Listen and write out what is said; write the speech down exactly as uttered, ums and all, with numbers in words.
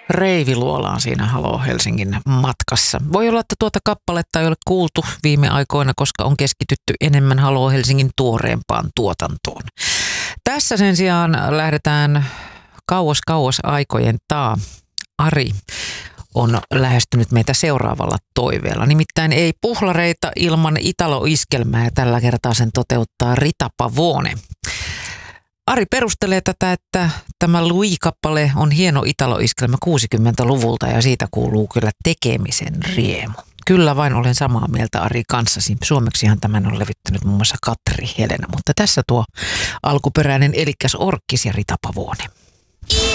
Reiviluolaan siinä Halo Helsingin matkassa. Voi olla, että tuota kappaletta ei ole kuultu viime aikoina, koska on keskitytty enemmän Halo Helsingin tuoreempaan tuotantoon. Tässä sen sijaan lähdetään kauas kauas aikojen taa. Ari on lähestynyt meitä seuraavalla toiveella. Nimittäin ei puhlareita ilman Italo-iskelmää ja tällä kertaa sen toteuttaa Rita Pavone. Ari perustelee tätä, että tämä Louis-kappale on hieno Italo-iskelmä kuusikymmentäluvulta ja siitä kuuluu kyllä tekemisen riemu. Kyllä vain olen samaa mieltä Ari kanssasi. Suomeksihan tämän on levittänyt muun muassa Katri Helena, mutta tässä tuo alkuperäinen Elikäs Orkkis ja Rita Pavone.